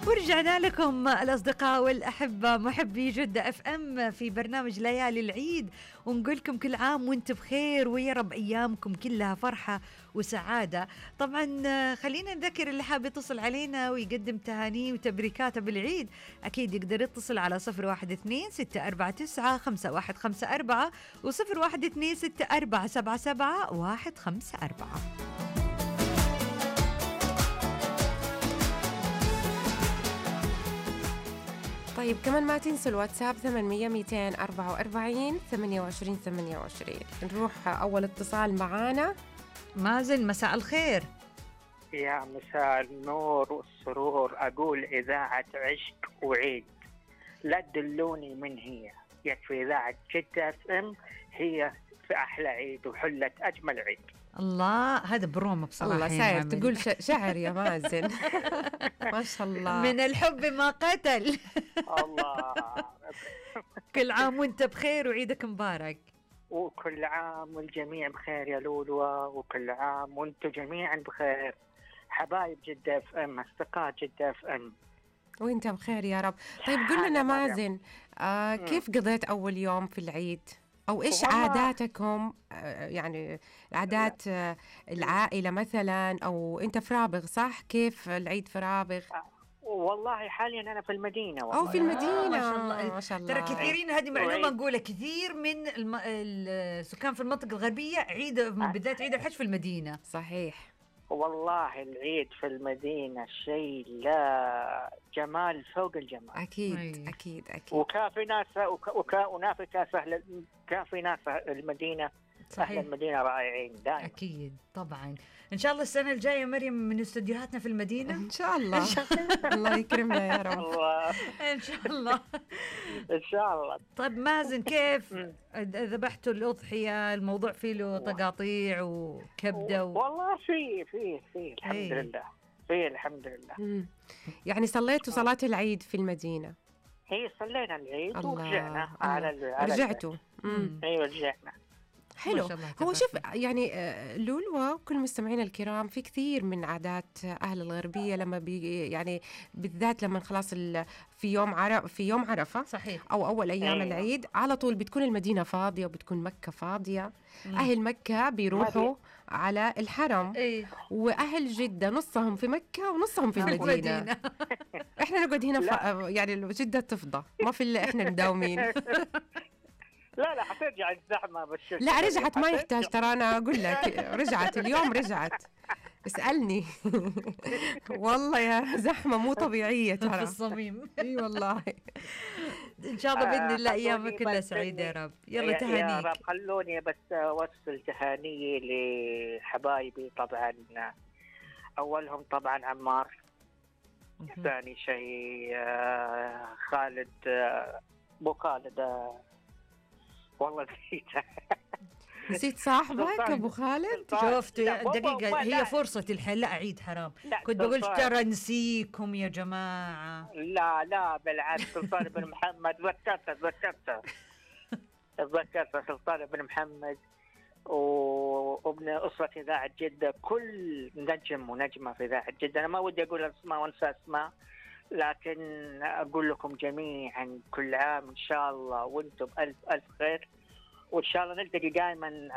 ورجعنا لكم الأصدقاء والأحبة محبي جدة اف ام في برنامج ليالي العيد، ونقول لكم كل عام وانتم بخير، ويا رب أيامكم كلها فرحة وسعادة. طبعا خلينا نذكر اللي حاب يتصل علينا ويقدم تهانيه وتبريكاته بالعيد أكيد يقدر يتصل على 012-649-5154 و012-6477154. طيب كمان ما تنسوا الواتساب 800-244-28-28. نروح أول اتصال معانا. مازن، مساء الخير. يا مساء النور والسرور. أقول إذاعة عشق وعيد، لا تدلوني من هي، يكفي إذاعة جدة اف ام، هي في أحلى عيد وحلة أجمل عيد. الله، هذا برومو بصراحة. الله ساير تقول شعر يا مازن. ما شاء الله. من الحب ما قتل. الله. كل عام وانت بخير وعيدك مبارك. وكل عام والجميع بخير يا لولوة، وكل عام وانتم جميعا بخير، حبايب جدة اف ام، أصدقاء جدة اف ام، وانت بخير يا رب. طيب قل لنا مازن، كيف قضيت أول يوم في العيد؟ أو إيش عاداتكم؟ يعني عادات العائلة مثلا، أو أنت في رابغ صح؟ كيف العيد في رابغ؟ والله حاليا أنا في المدينة. والله أو في المدينة. ما شاء الله. ما شاء الله. ترى كثيرين، هذه معلومة نقولها، كثير من السكان في المنطقة الغربية عيد بالذات عيد الحج في المدينة. صحيح. والله العيد في المدينة شيء لا جمال فوق الجمال. أكيد أكيد أكيد. وكافي ناس ونافي كافي ناس المدينة. صحيح. أهل المدينة رائعين دائما. أكيد طبعا. إن شاء الله السنة الجاية مريم من استديوهاتنا في المدينة إن شاء الله. الله يكرمنا يا رب. إن شاء الله. إن شاء الله. طيب مازن، كيف ذبحتوا الأضحية؟ الموضوع فيه له تقاطيع وكبدة والله في الحمد لله، في الحمد لله. يعني صليتوا صلاة العيد في المدينة؟ هي صلينا العيد ورجعنا على رجعتوا. أيوة رجعنا. حلو. هو شوف يعني لولوة وكل مستمعينا الكرام، في كثير من عادات أهل الغربية لما يعني بالذات لما خلاص في يوم عرفة صحيح، أو أول أيام العيد، على طول بتكون المدينة فاضية وبتكون مكة فاضية. أهل مكة بيروحوا على الحرم، وأهل جدة نصهم في مكة ونصهم في المدينة. إحنا نقعد هنا يعني جدة تفضى، ما في إلا إحنا مداومين. لا حترجع الزحمة بالشكل. لا رجعت، ما يحتاج، ترى أنا أقول لك رجعت اليوم، رجعت اسألني. والله يا زحمة مو طبيعية ترى في الصميم. اي والله. ان شاء الله باذن الله ايامك كلها سعيده يا رب. يلا تهانيك يا رب. خلوني بس اوصل تهانيي لحبايبي. طبعا اولهم طبعا عمار، ثاني شيء خالد، ابو خالد، والله نسيت صاحبك ابو خالد. شفت دقيقه، هي فرصه الحين. لا عيد حرام، كنت بقول ترى نسيكم يا جماعه. لا بالعكس، سلطان بن محمد. تذكرت سلطان بن محمد وابن أسرة إذاعة جدة، كل نجم ونجمة في إذاعة جدة. أنا ما ودي أقول أسماء وأنسى أسماء، لكن أقول لكم جميعا كل عام إن شاء الله وأنتم بألف ألف خير، وإن شاء الله نلتقي دائما